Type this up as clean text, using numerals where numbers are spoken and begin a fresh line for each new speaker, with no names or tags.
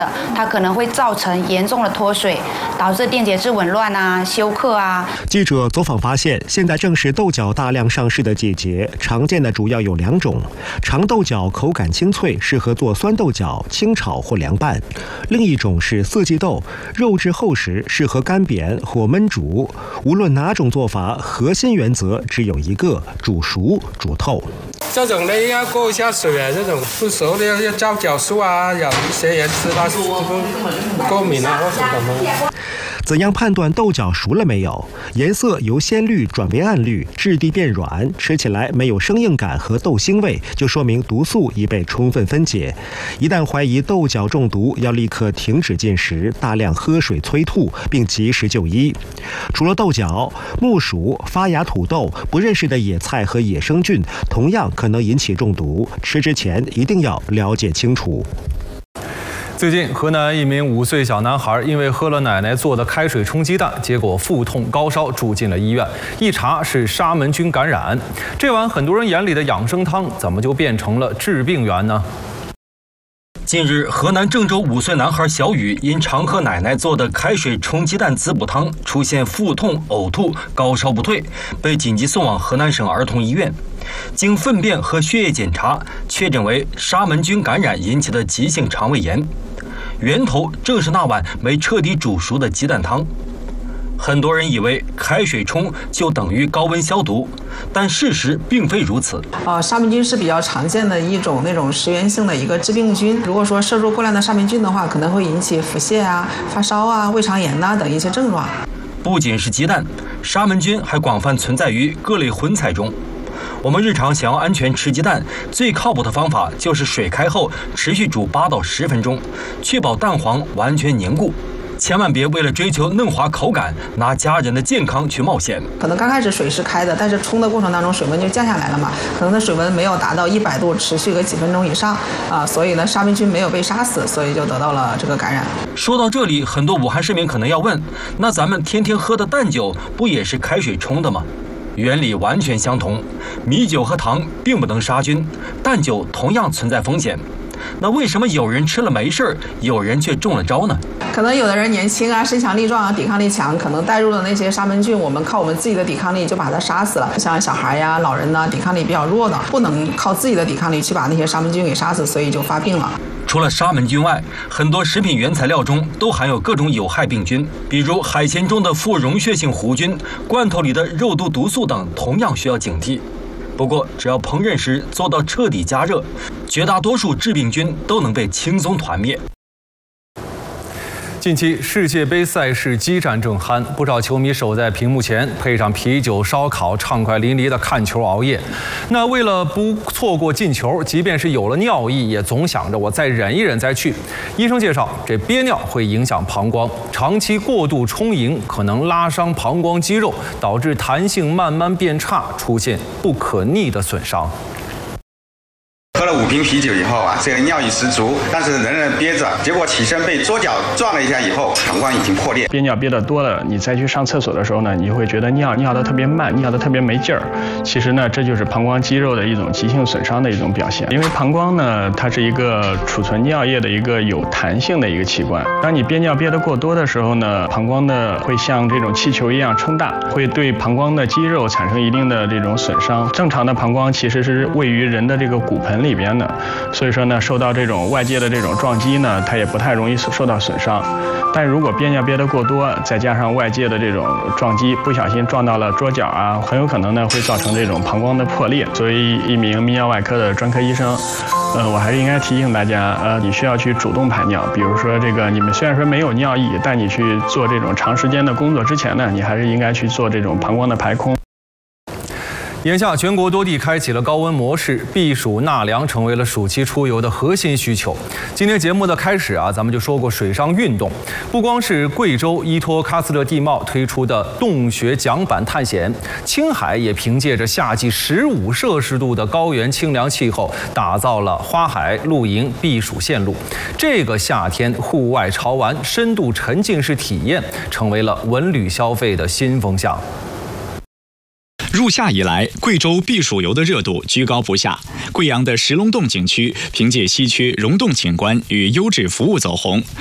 它可能会造成严重的脱水，导致电解质紊乱啊、休克啊。
记者走访发现，现在正是豆角大量上市的季节，常见的主要有2种：长豆角口感清脆，适合做酸豆角、清炒或凉拌；另一种是四季豆，肉质厚实，适合干煸或焖煮。无论哪种做法，核心原则只有一个：煮熟、煮透。
这种呢要过一下水啊，这种不熟的要照角素啊，有一些人吃它过敏啊或者什么。
怎样判断豆角熟了没有？颜色由鲜绿转为暗绿，质地变软，吃起来没有生硬感和豆腥味，就说明毒素已被充分分解。一旦怀疑豆角中毒，要立刻停止进食，大量喝水催吐，并及时就医。除了豆角，木薯、发芽土豆、不认识的野菜和野生菌同样可能引起中毒，吃之前一定要了解清楚。
最近，河南一名5岁小男孩因为喝了奶奶做的开水冲鸡蛋，结果腹痛高烧，住进了医院。一查是沙门菌感染。这碗很多人眼里的养生汤，怎么就变成了致病源呢？
近日，河南郑州5岁男孩小雨因常喝奶奶做的开水冲鸡蛋滋补汤，出现腹痛、呕吐、高烧不退，被紧急送往河南省儿童医院。经粪便和血液检查，确诊为沙门菌感染引起的急性肠胃炎，源头正是那碗没彻底煮熟的鸡蛋汤。很多人以为开水冲就等于高温消毒，但事实并非如此。
沙门菌是比较常见的一种那种食源性的一个致病菌。如果说摄入过量的沙门菌的话，可能会引起腹泻啊、发烧啊、胃肠炎呐等一些症状。
不仅是鸡蛋，沙门菌还广泛存在于各类荤菜中。我们日常想要安全吃鸡蛋，最靠谱的方法就是水开后持续煮8到10分钟，确保蛋黄完全凝固。千万别为了追求嫩滑口感，拿家人的健康去冒险。
可能刚开始水是开的，但是冲的过程当中水温就降下来了嘛，可能的水温没有达到100度，持续个几分钟以上啊，所以呢沙门菌没有被杀死，所以就得到了这个感染。
说到这里，很多武汉市民可能要问，那咱们天天喝的蛋酒不也是开水冲的吗？原理完全相同，米酒和糖并不能杀菌，蛋酒同样存在风险。那为什么有人吃了没事，有人却中了招呢？
可能有的人年轻啊，身强力壮啊，抵抗力强，可能带入了那些沙门菌，我们靠我们自己的抵抗力就把它杀死了。像小孩呀、老人呢，抵抗力比较弱的，不能靠自己的抵抗力去把那些沙门菌给杀死，所以就发病了。
除了沙门菌外，很多食品原材料中都含有各种有害病菌，比如海鲜中的副溶血性弧菌、罐头里的肉毒毒素等，同样需要警惕。不过，只要烹饪时做到彻底加热，绝大多数致病菌都能被轻松团灭。
近期世界杯赛事激战正酣，不少球迷守在屏幕前，配上啤酒、烧烤，畅快淋漓的看球熬夜。那为了不错过进球，即便是有了尿意，也总想着我再忍一忍再去。医生介绍，这憋尿会影响膀胱，长期过度充盈可能拉伤膀胱肌肉，导致弹性慢慢变差，出现不可逆的损伤。
喝了5瓶啤酒以后啊，这个尿意十足，但是仍然憋着，结果起身被桌角撞了一下以后，膀胱已经破裂。
憋尿憋得多了，你再去上厕所的时候呢，你会觉得尿得特别慢，尿得特别没劲儿。其实呢，这就是膀胱肌肉的一种急性损伤的一种表现。因为膀胱呢，它是一个储存尿液的一个有弹性的一个器官。当你憋尿憋得过多的时候呢，膀胱呢会像这种气球一样撑大，会对膀胱的肌肉产生一定的这种损伤。正常的膀胱其实是位于人的这个骨盆里边的，所以说呢，受到这种外界的这种撞击呢，它也不太容易受到损伤。但如果憋尿憋得过多，再加上外界的这种撞击，不小心撞到了桌角啊，很有可能呢会造成这种膀胱的破裂。作为一名泌尿外科的专科医生，我还是应该提醒大家，你需要去主动排尿。比如说这个，你们虽然说没有尿意，但你去做这种长时间的工作之前呢，你还是应该去做这种膀胱的排空。
眼下，全国多地开启了高温模式，避暑纳凉成为了暑期出游的核心需求。今天节目的开始咱们就说过水上运动，不光是贵州依托喀斯特地貌推出的洞穴桨板探险，青海也凭借着夏季15摄氏度的高原清凉气候，打造了花海、露营、避暑线路。这个夏天，户外潮玩、深度沉浸式体验成为了文旅消费的新风向。
入夏以来，贵州避暑游的热度居高不下。贵阳的石龙洞景区凭借稀缺溶洞景观与优质服务走红，